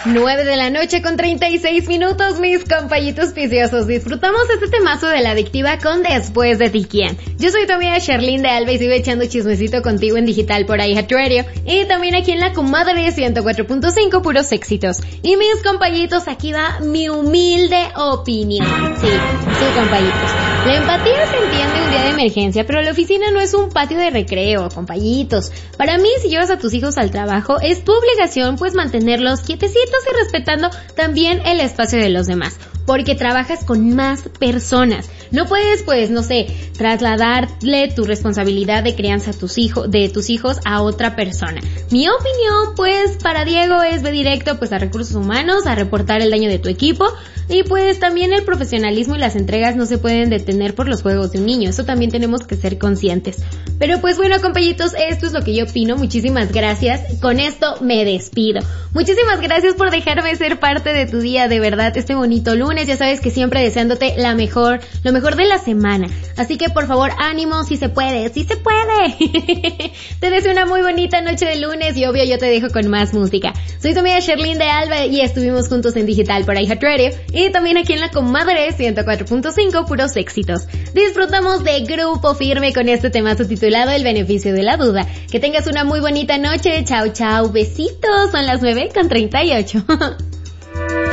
9:36 mis compañitos viciosos. Disfrutamos este temazo de la adictiva con Después de ti quién. Yo soy tu amiga Sherlyn de Alba y sigo echando chismecito contigo en digital por iHeartRadio y también aquí en la comadre 104.5 puros éxitos. Y mis compañitos, aquí va mi humilde opinión. Sí, compañitos. La empatía se entiende un día de emergencia, pero la oficina no es un patio de recreo, compañitos. Para mí, si llevas a tus hijos al trabajo, es tu obligación pues mantenerlos quietecitos y respetando también el espacio de los demás, porque trabajas con más personas. No puedes, pues, no sé, trasladarle tu responsabilidad de crianza de tus hijos a otra persona. Mi opinión, pues, para Diego es ve directo, pues, a recursos humanos, a reportar el daño de tu equipo, y pues también el profesionalismo y las entregas no se pueden detener por los juegos de un niño. Eso también tenemos que ser conscientes. Pero pues bueno, compañitos, esto es lo que yo opino. Muchísimas gracias. Con esto me despido. Muchísimas gracias por dejarme ser parte de tu día, de verdad, este bonito lunes. Ya sabes que siempre deseándote lo mejor de la semana. Así que por favor, ánimo, si se puede, ¡sí se puede! Te deseo una muy bonita noche de lunes y obvio yo te dejo con más música. Soy tu amiga Sherlyn de Alba y estuvimos juntos en digital por iHeartRadio y también aquí en la comadre 104.5 puros éxitos. Disfrutamos de Grupo Firme con este temazo titulado El beneficio de la duda. Que tengas una muy bonita noche. Chao, chao, besitos. Son las 9:38.